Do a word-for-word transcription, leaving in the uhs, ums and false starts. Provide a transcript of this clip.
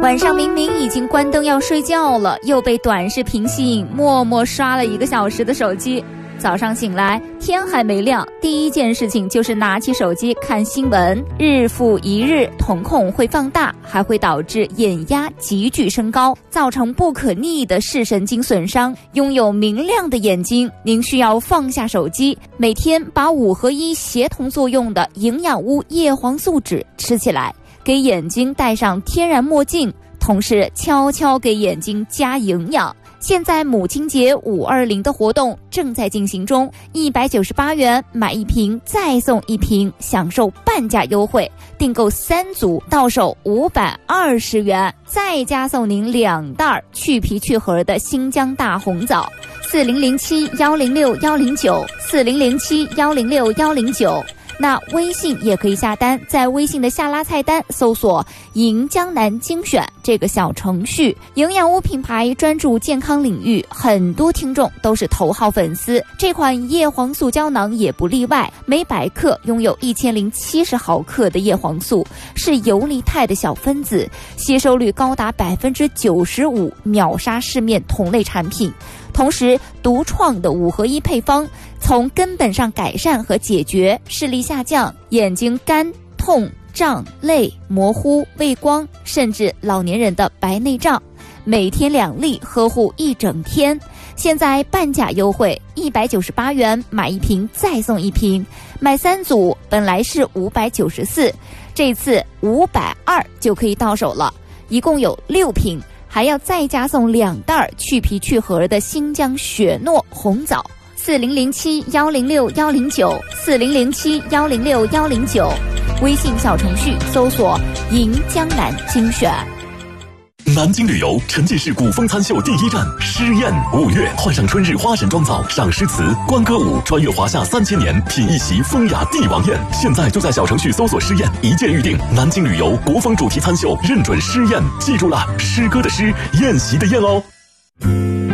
晚上明明已经关灯要睡觉了，又被短视频吸引，默默刷了一个小时的手机。早上醒来，天还没亮，第一件事情就是拿起手机看新闻。日复一日，瞳孔会放大，还会导致眼压急剧升高，造成不可逆的视神经损伤。拥有明亮的眼睛，您需要放下手机，每天把五合一协同作用的营养屋叶黄素酯吃起来，给眼睛戴上天然墨镜，同时悄悄给眼睛加营养。现在母亲节五二零的活动正在进行中，一百九十八元买一瓶再送一瓶，享受半价优惠，订购三组到手五百二十元，再加送您两袋去皮去核的新疆大红枣。四零零七幺零六幺零九，四零零七幺零六幺零九。那微信也可以下单，在微信的下拉菜单搜索银江南精选这个小程序，营养屋品牌专注健康领域，很多听众都是头号粉丝，这款叶黄素胶囊也不例外，每百克拥有一千零七十毫克的叶黄素，是游离肽的小分子，吸收率高达百分之九十五，秒杀市面同类产品。同时独创的五合一配方，从根本上改善和解决视力下降、眼睛干、痛、胀、累、模糊、畏光，甚至老年人的白内障，每天两粒，呵护一整天。现在半价优惠，一百九十八元买一瓶再送一瓶，买三组本来是五百九十四，这次五百二就可以到手了，一共有六瓶，还要再加送两袋去皮去核的新疆雪诺红枣。四零零七幺零六幺零九，四零零七幺零六幺零九，微信小程序搜索银江南精选。 南京旅游沉浸式古风餐秀第一站诗宴，五月换上春日花神妆造，赏诗词、观歌舞，穿越华夏三千年，品一席风雅帝王宴。现在就在小程序搜索诗宴，一键预定。南京旅游国风主题餐秀，认准诗宴，记住了，诗歌的诗，宴席的宴哦。